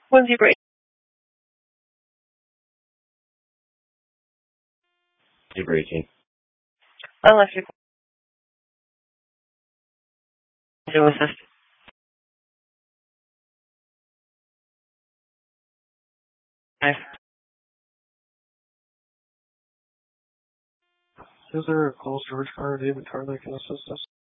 One zebra. Zebra 18. Electric. To assist. Nice. Is there a call storage car, David Car that can assist us?